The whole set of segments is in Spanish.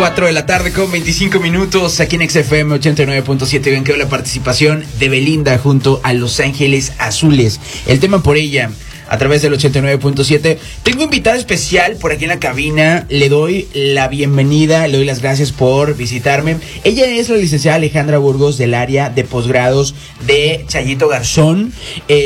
4 de la tarde con 25 minutos aquí en XFM 89.7. Ven que la participación de Belinda junto a Los Ángeles Azules. El tema por ella a través del 89.7. Tengo invitada especial por aquí en la cabina. Le doy la bienvenida, le doy las gracias por visitarme. Ella es la licenciada Alejandra Burgos del área de posgrados de Chayito Garzón.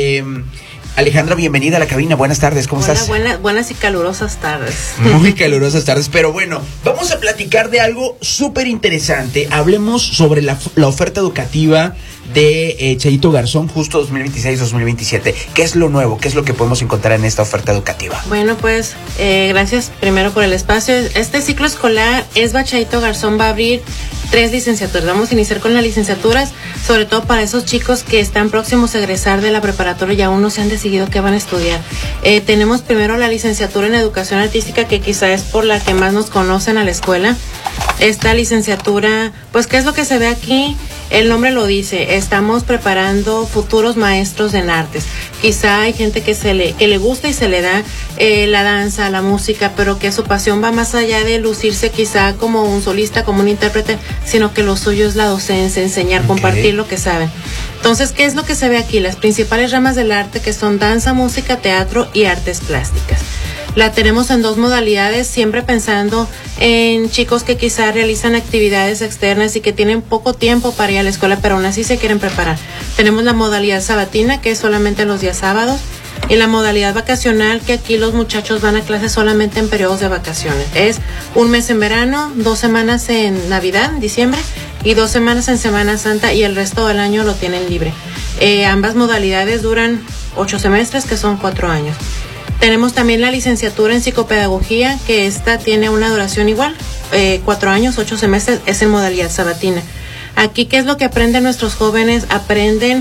Alejandra, bienvenida a la cabina. Buenas tardes, ¿cómo estás? Buenas y calurosas tardes. Muy calurosas tardes, pero bueno, vamos a platicar de algo súper interesante. Hablemos sobre la oferta educativa de Chayito Garzón, justo 2026-2027. ¿Qué es lo nuevo? ¿Qué es lo que podemos encontrar en esta oferta educativa? Bueno, pues, gracias primero por el espacio. Este ciclo escolar, Chayito Garzón va a abrir 3 licenciaturas. Vamos a iniciar con las licenciaturas, sobre todo para esos chicos que están próximos a egresar de la preparatoria y aún no se han decidido qué van a estudiar. Tenemos primero la licenciatura en Educación Artística, que quizá es por la que más nos conocen a la escuela. Esta licenciatura, pues, ¿qué es lo que se ve aquí? El nombre lo dice, estamos preparando futuros maestros en artes. Quizá hay gente que le gusta y se le da la danza, la música, pero que su pasión va más allá de lucirse quizá como un solista, como un intérprete, sino que lo suyo es la docencia, enseñar, compartir lo que saben. Entonces, ¿qué es lo que se ve aquí? Las principales ramas del arte, que son danza, música, teatro y artes plásticas. La tenemos en 2 modalidades, siempre pensando en chicos que quizá realizan actividades externas y que tienen poco tiempo para ir a la escuela, pero aún así se quieren preparar. Tenemos la modalidad sabatina, que es solamente los días sábados, y la modalidad vacacional, que aquí los muchachos van a clases solamente en periodos de vacaciones. Es un mes en verano, 2 semanas en Navidad, diciembre, y 2 semanas en Semana Santa, y el resto del año lo tienen libre. Ambas modalidades duran 8 semestres, que son 4 años. Tenemos también la licenciatura en psicopedagogía, que esta tiene una duración igual, 4 años, 8 semestres, es en modalidad sabatina. Aquí, ¿qué es lo que aprenden nuestros jóvenes? Aprenden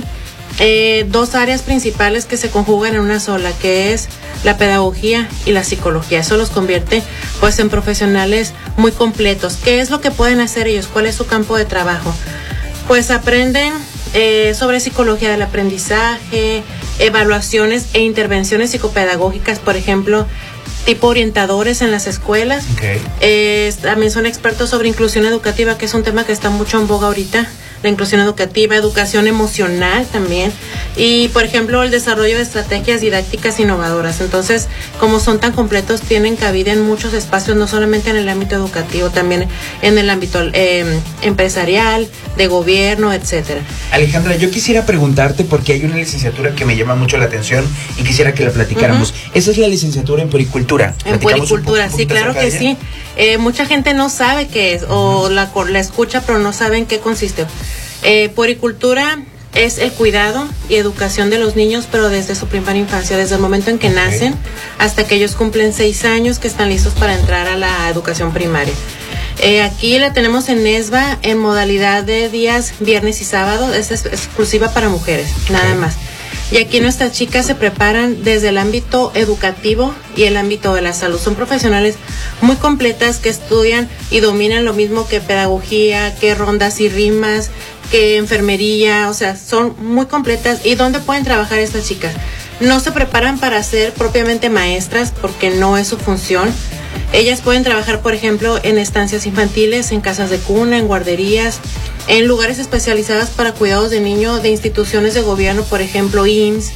2 áreas principales que se conjugan en una sola, que es la pedagogía y la psicología. Eso los convierte, pues, en profesionales muy completos. ¿Qué es lo que pueden hacer ellos? ¿Cuál es su campo de trabajo? Pues aprenden sobre psicología del aprendizaje, evaluaciones e intervenciones psicopedagógicas, por ejemplo, tipo orientadores en las escuelas. También son expertos sobre inclusión educativa, que es un tema que está mucho en boga ahorita. La inclusión educativa, educación emocional también, y por ejemplo el desarrollo de estrategias didácticas innovadoras. Entonces, como son tan completos, tienen cabida en muchos espacios, no solamente en el ámbito educativo, también en el ámbito empresarial, de gobierno, etcétera. Alejandra, yo quisiera preguntarte, porque hay una licenciatura que me llama mucho la atención y quisiera que la platicáramos. Esa es la licenciatura en puericultura. En puericultura, sí, claro que sí. Mucha gente no sabe qué es, o la escucha, pero no sabe en qué consiste. Puericultura es el cuidado y educación de los niños, pero desde su primera infancia, desde el momento en que nacen hasta que ellos cumplen 6 años, que están listos para entrar a la educación primaria. Aquí la tenemos en ESBA en modalidad de días viernes y sábados. Es exclusiva para mujeres, nada más. Y aquí nuestras chicas se preparan desde el ámbito educativo y el ámbito de la salud. Son profesionales muy completas que estudian y dominan lo mismo que pedagogía, que rondas y rimas, que enfermería. O sea, son muy completas. ¿Y dónde pueden trabajar estas chicas? No se preparan para ser propiamente maestras, porque no es su función. Ellas pueden trabajar, por ejemplo, en estancias infantiles, en casas de cuna, en guarderías, en lugares especializados para cuidados de niños de instituciones de gobierno, por ejemplo, IMSS,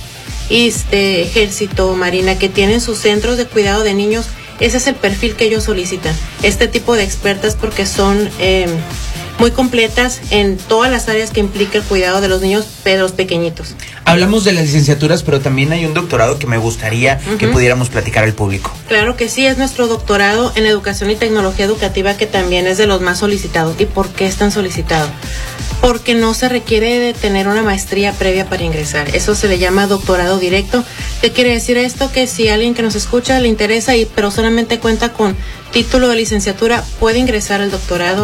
Ejército, Marina, que tienen sus centros de cuidado de niños. Ese es el perfil que ellos solicitan. Este tipo de expertas, porque son muy completas en todas las áreas que implica el cuidado de los niños, pero los pequeñitos. Hablamos de las licenciaturas, pero también hay un doctorado que me gustaría que pudiéramos platicar al público. Claro que sí, es nuestro doctorado en Educación y Tecnología Educativa, que también es de los más solicitados. ¿Y por qué es tan solicitado? Porque no se requiere de tener una maestría previa para ingresar. Eso se le llama doctorado directo. ¿Qué quiere decir esto? Que si alguien que nos escucha le interesa, pero solamente cuenta con título de licenciatura, puede ingresar al doctorado